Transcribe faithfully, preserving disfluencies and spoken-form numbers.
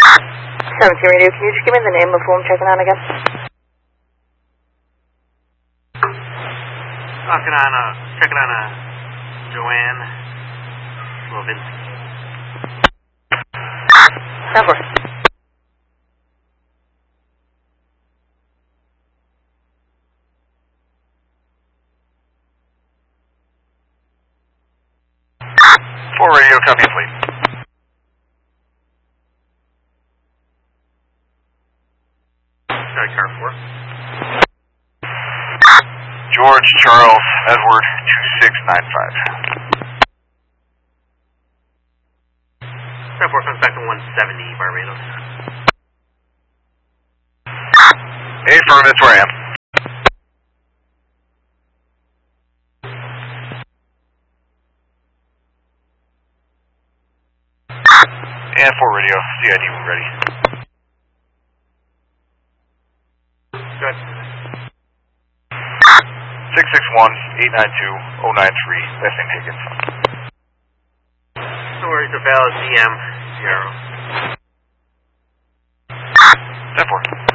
seventeen radio, can you just give me the name of who I'm checking on again? Checking on, uh, checking on, uh, Joanne Slovinsky. Never. four radio, copy and fleet. Sorry, car four. George Charles Edward two six nine five. Car four comes back to one seventy Barbados. Hey, firm, that's where I am. And four radio, C I D ready. Good. six six one, eight nine two, oh nine three, last name Higgins. No worries, a valid D M, zero. ten four.